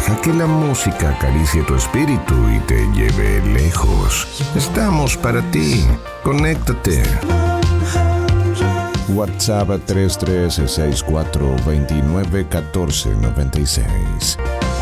Deja que la música acaricie tu espíritu y te lleve lejos. Estamos para ti. Conéctate. WhatsApp 3364291496.